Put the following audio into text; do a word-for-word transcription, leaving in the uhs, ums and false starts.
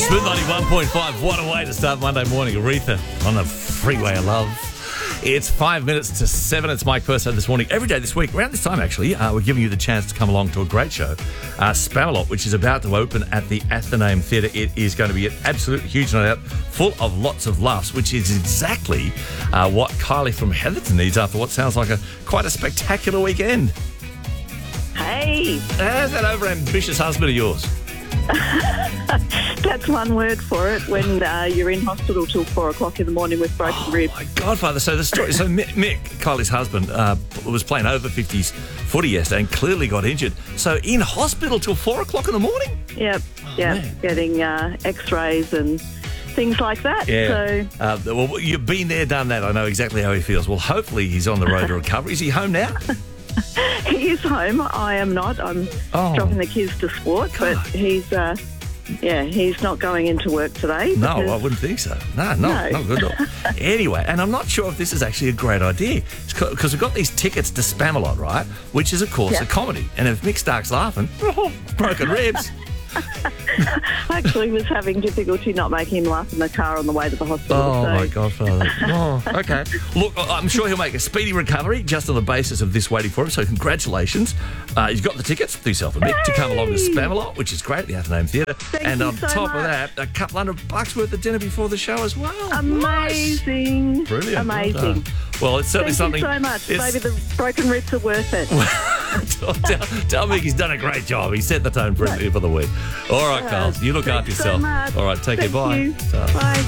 Smooth ninety-one point five. What a way to start Monday morning. Aretha on the freeway of love. It's five minutes to seven. It's Mike Purso this morning. Every day this week, around this time actually, uh, we're giving you the chance to come along to a great show, uh, Spamalot, which is about to open at the Athenaeum Theatre. It is going to be an absolute huge night out, full of lots of laughs, which is exactly uh, what Kylie from Heatherton needs after what sounds like a quite a spectacular weekend. Hey, How's that over-ambitious husband of yours? that's one word for it when uh, you're in hospital till four o'clock in the morning with broken Oh, ribs. my Godfather. So the story, so Mick, Mick Kylie's husband, uh, was playing over fifties footy yesterday and clearly got injured. So in hospital till four o'clock in the morning? Yep, yep, man. getting uh, x-rays and things like that. Yeah. So, Uh, well, you've been there, done that. I know exactly how he feels. Well, hopefully he's on the road to recovery. Is he home now? he is home. I am not. I'm Oh. dropping the kids to sport, but God. he's, uh, yeah, he's not going into work today. No, because- I wouldn't think so. No, no, No. not good at all. Anyway, and I'm not sure if this is actually a great idea because we've got these tickets to Spamalot, right? Which is, of course, Yeah. a comedy. And if Mick starts laughing, broken ribs. I actually was having difficulty not making him laugh in the car on the way to the hospital. Oh, so. my Godfather. Oh, okay. Look, I'm sure he'll make a speedy recovery just on the basis of this waiting for him. So congratulations. Uh, you've got the tickets for yourself and Mick to come along to Hey! Spamalot, which is great, the Athenaeum Theatre. Thank and you on so top of much. that, a couple hundred bucks worth of dinner before the show as well. Amazing. Nice. Brilliant. Amazing. Well done. Well, it's certainly Thank something. you so much. it's- Maybe the broken ribs are worth it. tell, tell Mick he's done a great job. He set the tone for, for the week. All right, Carl. You look Thanks after so yourself. much. All right, take Thank care. Bye. you. Ta. Bye.